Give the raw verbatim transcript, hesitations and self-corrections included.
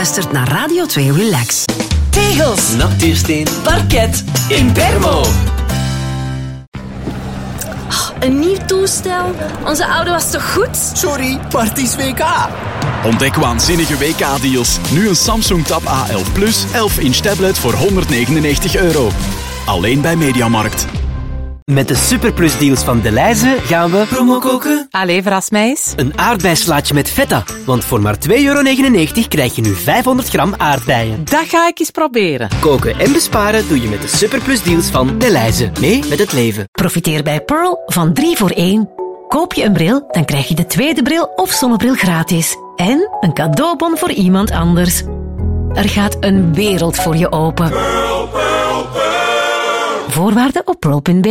luistert naar Radio twee Relax. Tegels, natuursteen, parket, Impermo. Een nieuw toestel? Onze oude was toch goed? Sorry, Parties W K. Ontdek waanzinnige W K-deals. Nu een Samsung Tab A elf Plus, elf inch tablet voor honderdnegenennegentig euro. Alleen bij Mediamarkt. Met de superplus-deals van Delhaize gaan we promo koken. Allee, verras mij eens. Een aardbeislaatje met feta. Want voor maar twee euro negenennegentig krijg je nu vijfhonderd gram aardbeien. Dat ga ik eens proberen. Koken en besparen doe je met de superplus-deals van Delhaize. Mee met het leven. Profiteer bij Pearl van drie voor één. Koop je een bril, dan krijg je de tweede bril of zonnebril gratis. En een cadeaubon voor iemand anders. Er gaat een wereld voor je open. Pearl, Pearl, Pearl. Voorwaarden op pearl punt b e.